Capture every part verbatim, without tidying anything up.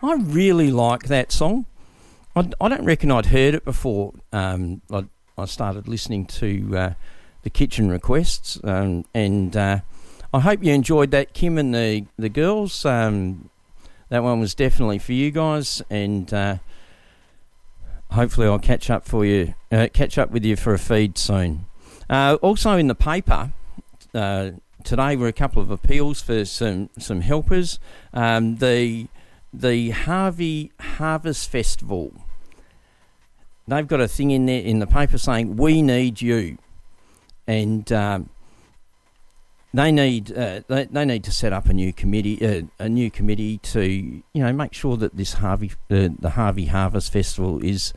I really like that song. I, I don't reckon I'd heard it before. Um, I, I started listening to uh, the Kitchen Requests, um, and uh, I hope you enjoyed that, Kim and the the girls. Um, that one was definitely for you guys, and uh, hopefully I'll catch up for you, uh, catch up with you for a feed soon. Uh, also in the paper uh, today were a couple of appeals for some some helpers. Um, the the Harvey Harvest Festival. They've got a thing in there in the paper saying we need you, and um, they need uh, they, they need to set up a new committee uh, a new committee to you know make sure that this Harvey uh, the Harvey Harvest Festival is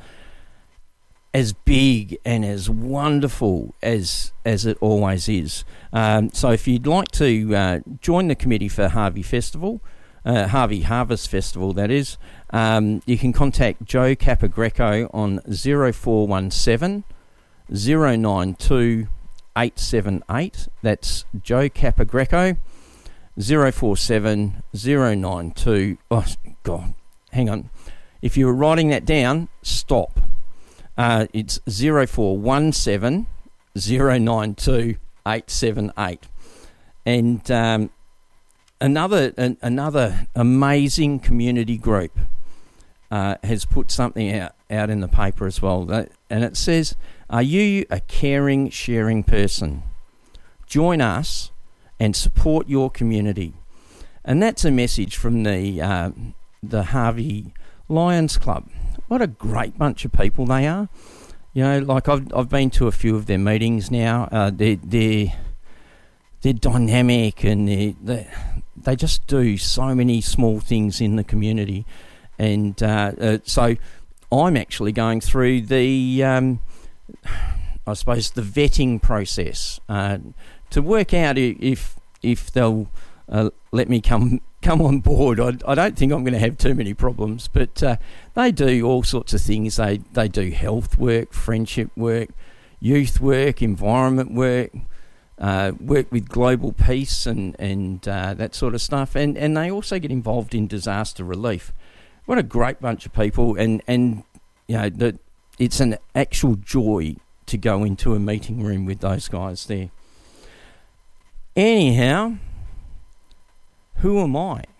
as big and as wonderful as as it always is. Um, so if you'd like to uh, join the committee for Harvey Festival, uh, Harvey Harvest Festival, that is, um, you can contact Joe Capagreco on zero four one seven, zero nine two, eight seven eight. That's Joe Capagreco, zero four seven, zero nine two. Oh, God, hang on. If you were writing that down, stop. Uh, it's zero four one seven, zero nine two, eight seven eight. And um, another an, another amazing community group uh, has put something out, out in the paper as well. That, and it says, are you a caring, sharing person? Join us and support your community. And that's a message from the uh, the Harvey Lions Club. What a great bunch of people they are. You know, like I've I've been to a few of their meetings now. Uh, they're, they're, they're dynamic, and they they they just do so many small things in the community. And uh, uh, so I'm actually going through the, um, I suppose, the vetting process uh, to work out if if they'll uh, let me come come on board. I, I don't think I'm going to have too many problems, but uh, they do all sorts of things. They they do health work, friendship work, youth work, environment work, uh, work with global peace and and uh, that sort of stuff. And and they also get involved in disaster relief. What a great bunch of people! And and you know that it's an actual joy to go into a meeting room with those guys there. Anyhow, who am I?